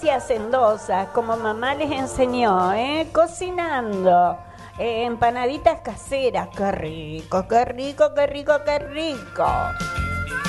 hacendosas, como mamá les enseñó, cocinando. Empanaditas caseras, qué rico, qué rico, qué rico, qué rico.